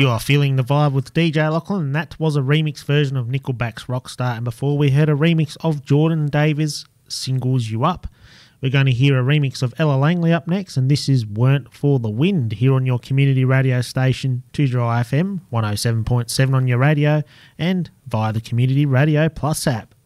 You are feeling the vibe with DJ Lachlan, and that was a remix version of Nickelback's Rockstar. And before we heard a remix of Jordan Davis' Singles You Up. We're going to hear a remix of Ella Langley up next, and this is Weren't for the Wind here on your community radio station, 2Dry FM, 107.7 on your radio, and via the Community Radio Plus app.